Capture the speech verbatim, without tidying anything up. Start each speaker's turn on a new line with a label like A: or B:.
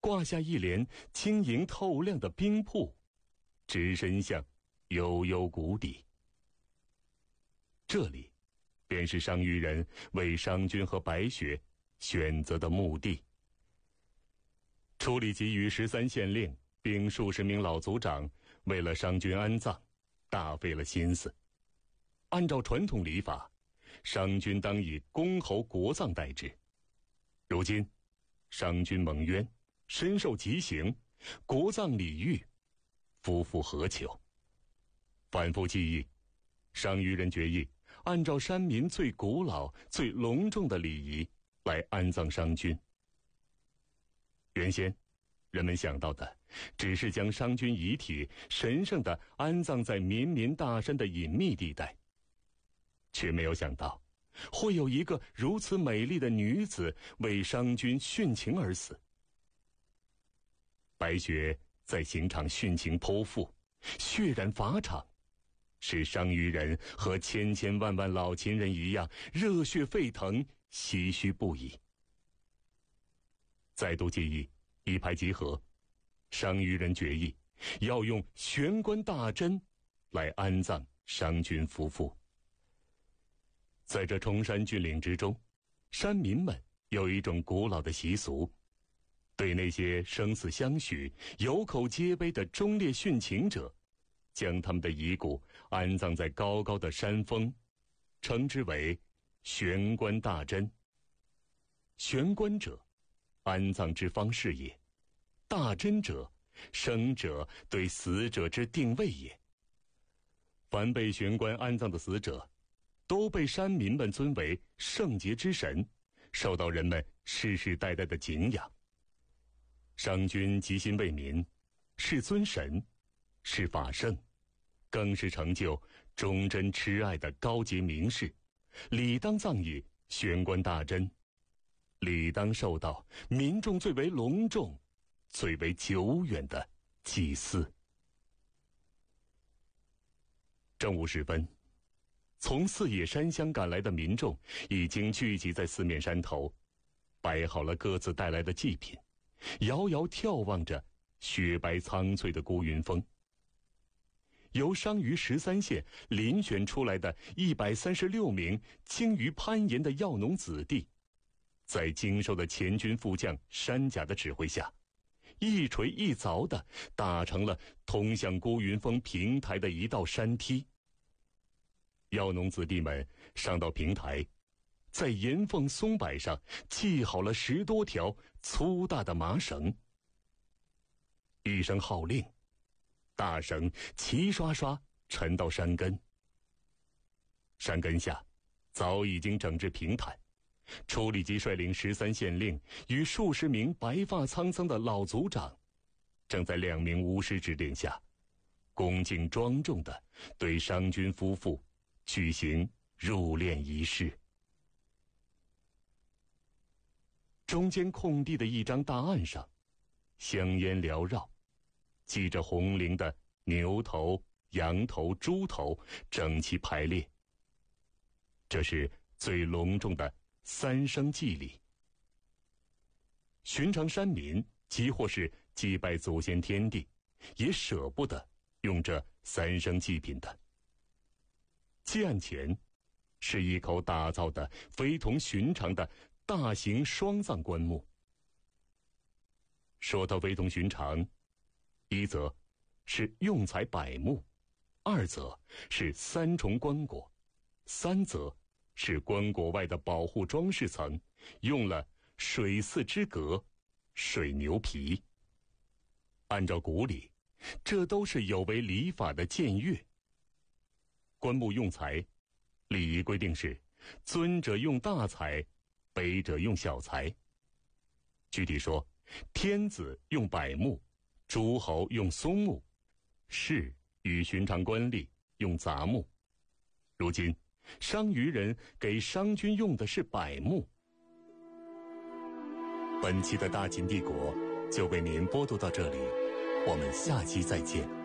A: 挂下一帘晶莹透亮的冰瀑，直伸向悠悠谷底。这里便是商於人为商均和白雪选择的墓地。处理给予十三县令并数十名老族长为了商均安葬，大费了心思。按照传统礼法，商均当以公侯国葬代之。如今商均蒙冤，身受极刑，国葬礼遇，夫复何求？反复记忆，商於人决议按照山民最古老最隆重的礼仪来安葬商均。原先人们想到的只是将商均遗体神圣地安葬在绵绵大山的隐秘地带，却没有想到会有一个如此美丽的女子为商均殉情而死。白雪在刑场殉情剖腹，血染法场，使商於人和千千万万老秦人一样热血沸腾，唏嘘不已。再度记忆，一拍即合，商於人决议要用玄关大针来安葬商均夫妇。在这崇山峻岭之中，山民们有一种古老的习俗，对那些生死相许、有口皆碑的忠烈殉情者，将他们的遗骨安葬在高高的山峰，称之为玄关大针。玄关者，安葬之方式也；大针者，生者对死者之定位也。凡被玄关安葬的死者，都被山民们尊为圣洁之神，受到人们世世代代的敬仰。商均极心为民，是尊神，是法圣，更是成就忠贞痴爱的高洁名士，理当葬以玄关大针，理当受到民众最为隆重、最为久远的祭祀。正午时分，从四野山乡赶来的民众已经聚集在四面山头，摆好了各自带来的祭品，遥遥眺望着雪白苍翠的孤云峰。由商於十三县遴选出来的一百三十六名精于攀岩的药农子弟，在精瘦的前军副将山甲的指挥下，一锤一凿地打成了通向孤云峰平台的一道山梯。药农子弟们上到平台，在岩缝松柏上系好了十多条粗大的麻绳。一声号令，大绳齐刷刷沉到山根。山根下早已经整治平坦，处理机率领十三县令与数十名白发苍苍的老族长，正在两名巫师指点下，恭敬庄重地对商均夫妇举行入殓仪式。中间空地的一张大案上，香烟缭绕，系着红绫的牛头、羊头、猪头整齐排列。这是最隆重的三生祭礼。寻常山民即或是祭拜祖先天地，也舍不得用这三生祭品的。祭案前，是一口打造的非同寻常的大型双葬棺木。说到非同寻常，一则是用材柏木，二则是三重棺椁，三则是棺椁外的保护装饰层用了水寺之革、水牛皮。按照古礼，这都是有违礼法的僭越。棺木用材，礼仪规定是尊者用大材，卑者用小材。具体说，天子用柏木，诸侯用松木，士与寻常官吏用杂木。如今商於人给商均用的是柏木。本期的大秦帝国就为您播读到这里，我们下期再见。